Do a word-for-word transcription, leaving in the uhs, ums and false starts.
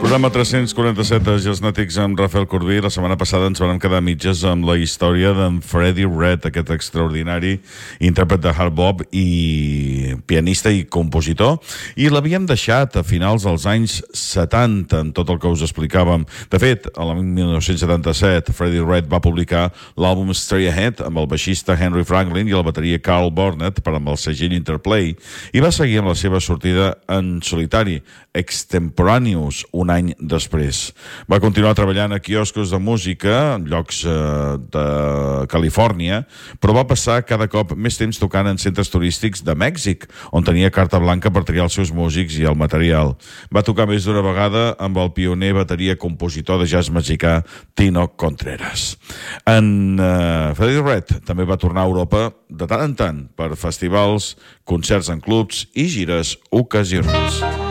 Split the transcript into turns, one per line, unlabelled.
Programa tres-cents quaranta-set de Gesnàtics amb Rafael Corbí. La setmana passada ens vam quedar mitges amb la història d'en Freddie Redd, aquest extraordinari intèrpret de hard bop i pianista i compositor, i l'havíem deixat a finals dels anys setanta, en tot el que us explicàvem. De fet, a l'any mil nou-cents setanta-set, Freddie Redd va publicar l'àlbum Stray Ahead amb el baixista Henry Franklin i el bateria Carl Burnett per amb el segell Interplay, i va seguir amb la seva sortida en solitari, Extemporaneous, un any després. Va continuar treballant a quioscos de música en llocs eh, de Califòrnia, però va passar cada cop més temps tocant en centres turístics de Mèxic, on tenia carta blanca per triar els seus músics i el material. Va tocar més d'una vegada amb el pioner bateria compositor de jazz mexicà Tino Contreras. En eh, Freddie Redd també va tornar a Europa de tant en tant per festivals, concerts en clubs i gires ocasionals.